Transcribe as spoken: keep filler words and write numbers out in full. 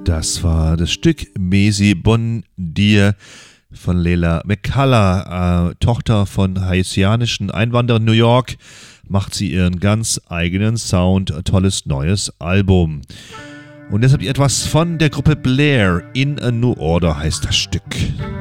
Das war das Stück Mesi Bon Dir von Leila McCullough, äh, Tochter von haitianischen Einwanderern in New York, macht sie ihren ganz eigenen Sound, ein tolles neues Album. Und deshalb etwas von der Gruppe Blair, In a New Order heißt das Stück.